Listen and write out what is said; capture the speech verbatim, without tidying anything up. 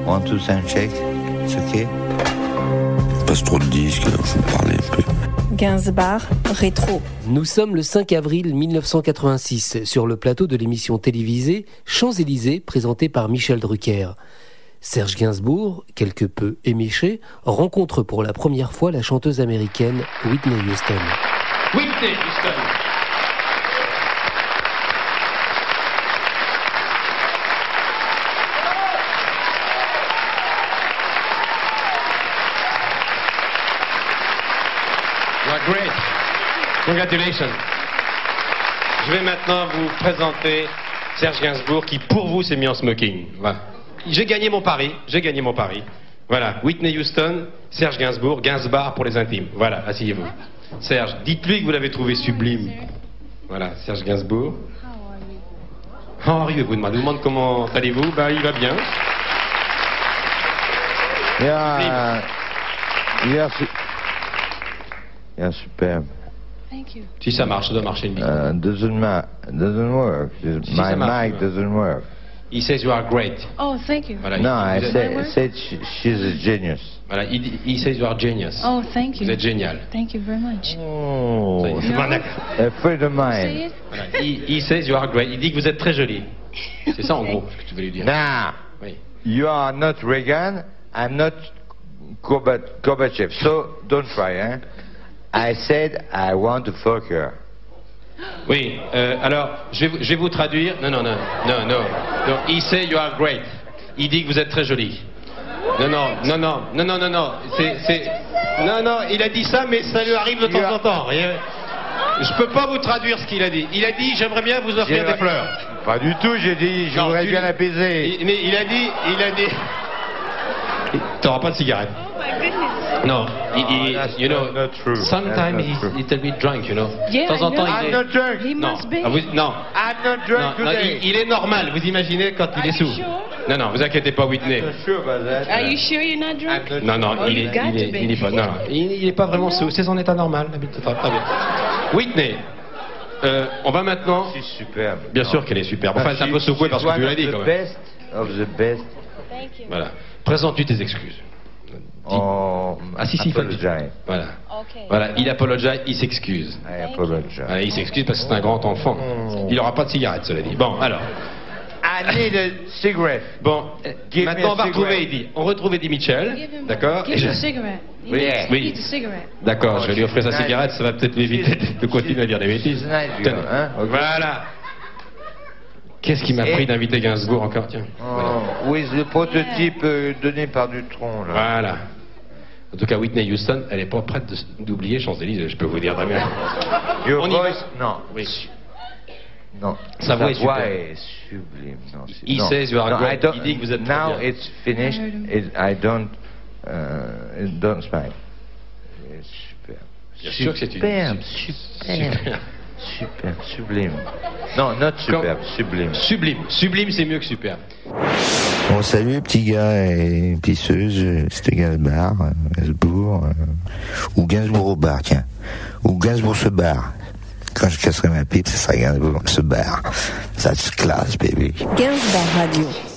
One, two, sound check. It's okay. Passe trop de disques, alors je vais me parler un peu. Gainsbar, rétro. Nous sommes le cinq avril mille neuf cent quatre-vingt-six, sur le plateau de l'émission télévisée Champs-Élysées, présentée par Michel Drucker. Serge Gainsbourg, quelque peu éméché, rencontre pour la première fois la chanteuse américaine Whitney Houston. Whitney Houston. You are great. Congratulations. Je vais maintenant vous présenter Serge Gainsbourg qui, pour vous, s'est mis en smoking. Voilà. J'ai gagné mon pari. J'ai gagné mon pari. Voilà. Whitney Houston, Serge Gainsbourg, Gainsbar pour les intimes. Voilà. Asseyez-vous. Serge, dites-lui que vous l'avez trouvé sublime. Voilà. Serge Gainsbourg. How are you? Vous demandez, vous demande comment allez-vous? Bah, il va bien. Yeah. Yeah. Yeah, superbe. Thank you. Si ça marche, ça doit marcher le micro. Uh, doesn't ma- doesn't work. Si, My ça marche, mic ouais. doesn't work. He says you are great. Oh, thank you. Voilà, No, il, I vous êtes- said, I said she, she's a genius. voilà, il, dit- he says you are genius. Oh, thank you. Vous êtes génial. Thank you very much. Oh, C'est No. pas d'accord. a friend of Say mine. it. Voilà. He, he says you are great. Il dit que vous êtes très jolie. C'est ça en gros ce que tu veux lui dire. Now, Oui. you are not Reagan, I'm not Gorbat- Gorbachev, so don't try, hein? I said I want to fuck her. Oui. euh, alors, je vais, vous- je vais vous traduire. Non, non, non, non, non. non. He says you are great. Il dit que vous êtes très jolie. Non, non, non, non, non, non, non, non. C'est, c'est. Non, non. Il a dit ça, mais ça lui arrive de temps en temps. Et, euh, je peux pas vous traduire ce qu'il a dit. Il a dit j'aimerais bien vous offrir J'ai- des fleurs. Pas du tout, j'ai dit, je Non, voudrais tu- bien l'apaiser. Il, mais il a dit, il a dit. T'auras pas de cigarette. Oh my goodness. Non, il, il- that's you know, not- not true. sometimes That's not he's true. a little bit drunk, you know. Yeah, de temps en I temps, know. il I'm est. not drunk. He Non, must be. ah, vous- non, I'm not non, drunk non, today. il, il est normal. Vous imaginez quand il Are est you sous. sure? Non, non, vous inquiétez pas, Whitney. I'm not sure about that. Are you sure you're not drunk? I'm Non, non, Oh, il you est, got il est, to be. il est pas, non, non, il, il est pas vraiment sous. C'est son état normal. d'habitude. Très, très bien. Whitney, euh, on va maintenant. C'est superbe. Bien Non. sûr qu'elle est superbe. Enfin, She- c'est un peu secoué parce she's que tu one l'as of dit the quand même. best of the best. Thank you. Voilà. Présente-tu tes excuses. Oh, Ah si, si, il faut le dire. apologize. Voilà. Okay. Voilà, il apologize, il s'excuse. I apologize. Voilà, il s'excuse parce que c'est un grand enfant. Il n'aura pas de cigarette, cela dit. Bon, alors. I need a cigarette. Bon, Give maintenant me on va a retrouver cigarette. Eddie. On retrouve Eddie Mitchell. Give him, D'accord give Et him je- a cigarette. He Oui, needs, oui. he needs a cigarette. D'accord, je vais lui offrir sa Nice. cigarette, ça va peut-être lui éviter de continuer à dire des bêtises. She's nice girl, Tenez. hein, ok. Voilà. Qu'est-ce qui m'a Et- pris d'inviter Gainsbourg encore Tiens. Voilà. Oh, oui, c'est le prototype euh, donné par Dutron, là. Voilà. En tout cas, Whitney Houston, elle n'est pas prête de- d'oublier Champs-Élysées, je peux vous dire très bien. Your On y va. voice, non. Oui. Non. Sa voix est voix superbe. est sublime. Non, c'est- He non. says you are No, great. I don't- Il dit que vous êtes très Now bien. it's finished. I heard him. It, I don't, uh, it don't smile. C'est superbe. Bien sûr que c'est une- Superbe, Super. superbe. Superbe, sublime. Non, not superbe, sublime. Sublime. Sublime, c'est mieux que superbe. Bon, salut, petit gars et pisseuse, c'était Gainsbourg, euh, Gainsbourg, euh, ou Gainsbourg au bar, tiens. Ou Gainsbourg se barre. Quand je casserai ma pipe, ce sera Gainsbourg se barre. That's class, baby. Gainsbar Radio.